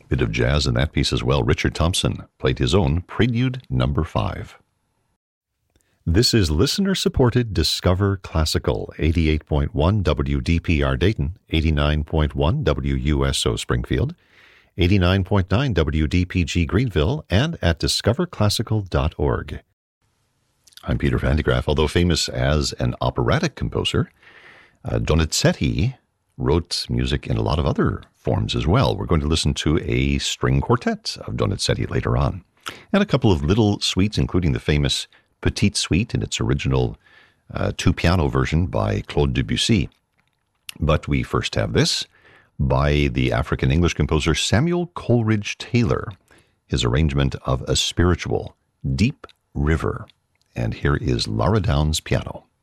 Bit of jazz in that piece as well. Richard Thompson played his own Prelude Number 5. This is listener-supported Discover Classical, 88.1 WDPR Dayton, 89.1 WUSO Springfield, 89.9 WDPG Greenville, and at discoverclassical.org. I'm Peter Van de Graaff. Although famous as an operatic composer, Donizetti wrote music in a lot of other forms as well. We're going to listen to a string quartet of Donizetti later on, and a couple of little suites, including the famous Petite Suite in its original two-piano version by Claude Debussy. But we first have this by the African-English composer Samuel Coleridge Taylor, his arrangement of a spiritual, Deep River. And here is Lara Downs piano.